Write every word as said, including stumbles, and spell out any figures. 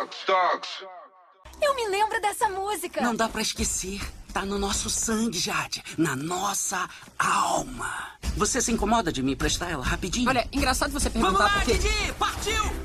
Dogs, dogs. Eu me lembro dessa música. Não dá pra esquecer. Tá no nosso sangue, Jade. Na nossa alma. Você se incomoda de me emprestar ela rapidinho? Olha, engraçado você perguntar Vamos lá, porque... Didi! Partiu!